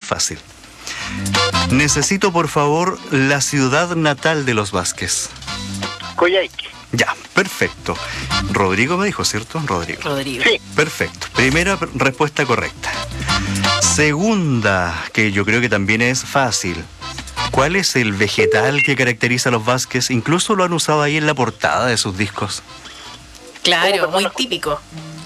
fácil. Necesito, por favor, la ciudad natal de los Vázquez. Coyhaique. Ya, perfecto. Rodrigo me dijo, ¿cierto? Rodrigo. Sí. Perfecto. Primera respuesta correcta. Segunda, que yo creo que también es fácil. ¿Cuál es el vegetal que caracteriza a los Vázquez? Incluso lo han usado ahí en la portada de sus discos. Claro, muy típico.